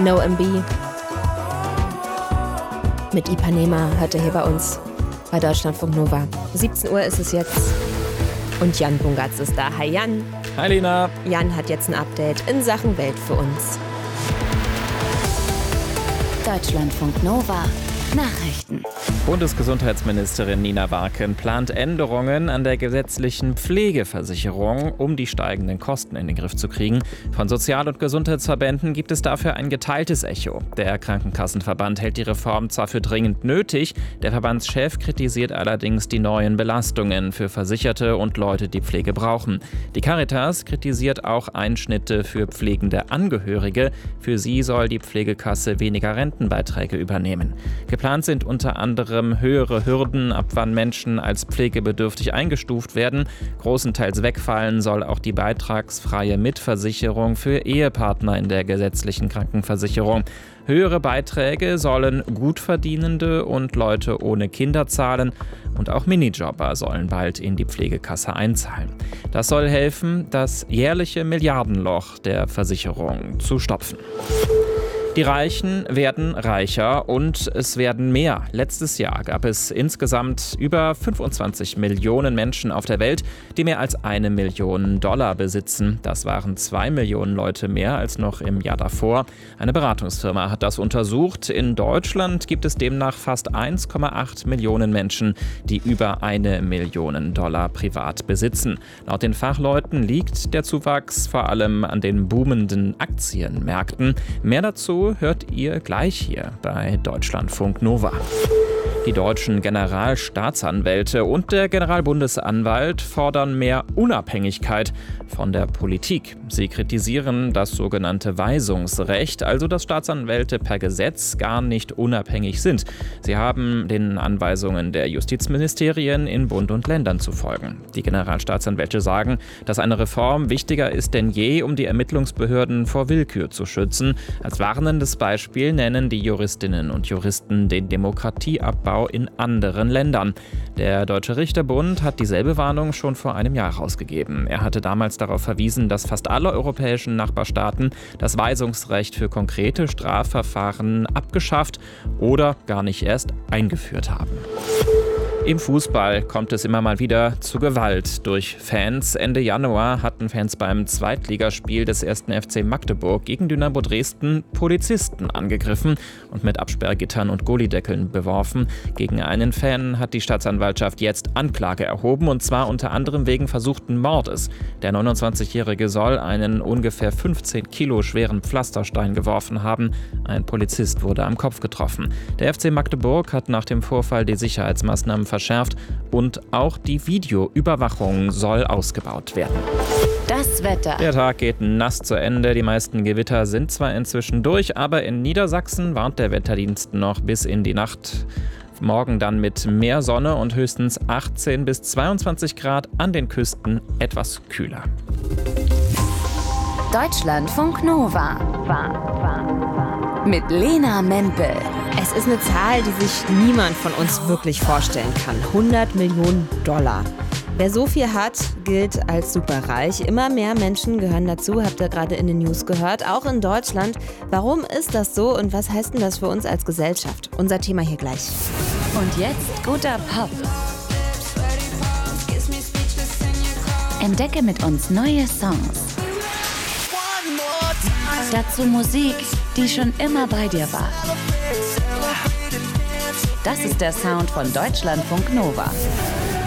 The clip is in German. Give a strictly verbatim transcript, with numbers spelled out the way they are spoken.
No M B. Mit Ipanema hört er hier bei uns bei Deutschlandfunk Nova. siebzehn Uhr ist es jetzt und Jan Bungatz ist da. Hi Jan. Hi Lena. Jan hat jetzt ein Update in Sachen Welt für uns. Deutschlandfunk Nova Nachrichten. Bundesgesundheitsministerin Nina Warken plant Änderungen an der gesetzlichen Pflegeversicherung, um die steigenden Kosten in den Griff zu kriegen. Von Sozial- und Gesundheitsverbänden gibt es dafür ein geteiltes Echo. Der Krankenkassenverband hält die Reform zwar für dringend nötig, der Verbandschef kritisiert allerdings die neuen Belastungen für Versicherte und Leute, die Pflege brauchen. Die Caritas kritisiert auch Einschnitte für pflegende Angehörige. Für sie soll die Pflegekasse weniger Rentenbeiträge übernehmen. Geplant sind unter anderem höhere Hürden, ab wann Menschen als pflegebedürftig eingestuft werden. Großenteils wegfallen soll auch die beitragsfreie Mitversicherung für Ehepartner in der gesetzlichen Krankenversicherung. Höhere Beiträge sollen Gutverdienende und Leute ohne Kinder zahlen und auch Minijobber sollen bald in die Pflegekasse einzahlen. Das soll helfen, das jährliche Milliardenloch der Versicherung zu stopfen. Die Reichen werden reicher und es werden mehr. Letztes Jahr gab es insgesamt über fünfundzwanzig Millionen Menschen auf der Welt, die mehr als eine Million Dollar besitzen. Das waren zwei Millionen Leute mehr als noch im Jahr davor. Eine Beratungsfirma hat das untersucht. In Deutschland gibt es demnach fast eins Komma acht Millionen Menschen, die über eine Million Dollar privat besitzen. Laut den Fachleuten liegt der Zuwachs vor allem an den boomenden Aktienmärkten. Mehr dazu hört ihr gleich hier bei Deutschlandfunk Nova. Die deutschen Generalstaatsanwälte und der Generalbundesanwalt fordern mehr Unabhängigkeit von der Politik. Sie kritisieren das sogenannte Weisungsrecht, also dass Staatsanwälte per Gesetz gar nicht unabhängig sind. Sie haben den Anweisungen der Justizministerien in Bund und Ländern zu folgen. Die Generalstaatsanwälte sagen, dass eine Reform wichtiger ist denn je, um die Ermittlungsbehörden vor Willkür zu schützen. Als warnendes Beispiel nennen die Juristinnen und Juristen den Demokratieabbau in anderen Ländern. Der Deutsche Richterbund hat dieselbe Warnung schon vor einem Jahr herausgegeben. Er hatte damals darauf verwiesen, dass fast alle europäischen Nachbarstaaten das Weisungsrecht für konkrete Strafverfahren abgeschafft oder gar nicht erst eingeführt haben. Im Fußball kommt es immer mal wieder zu Gewalt durch Fans. Ende Januar hatten Fans beim Zweitligaspiel des ersten F C Magdeburg gegen Dynamo Dresden Polizisten angegriffen und mit Absperrgittern und Gullydeckeln beworfen. Gegen einen Fan hat die Staatsanwaltschaft jetzt Anklage erhoben, und zwar unter anderem wegen versuchten Mordes. Der neunundzwanzigjährige soll einen ungefähr fünfzehn Kilo schweren Pflasterstein geworfen haben. Ein Polizist wurde am Kopf getroffen. Der F C Magdeburg hat nach dem Vorfall die Sicherheitsmaßnahmen verschärft und auch die Videoüberwachung soll ausgebaut werden. Das Wetter. Der Tag geht nass zu Ende. Die meisten Gewitter sind zwar inzwischen durch, aber in Niedersachsen warnt der Wetterdienst noch bis in die Nacht. Morgen dann mit mehr Sonne und höchstens achtzehn bis zweiundzwanzig Grad, an den Küsten etwas kühler. Deutschlandfunk Nova. Mit Lena Mempel. Es ist eine Zahl, die sich niemand von uns wirklich vorstellen kann. hundert Millionen Dollar. Wer so viel hat, gilt als superreich. Immer mehr Menschen gehören dazu, habt ihr gerade in den News gehört, auch in Deutschland. Warum ist das so und was heißt denn das für uns als Gesellschaft? Unser Thema hier gleich. Und jetzt guter Pop. Entdecke mit uns neue Songs. Dazu Musik, die schon immer bei dir war. Das ist der Sound von Deutschlandfunk Nova.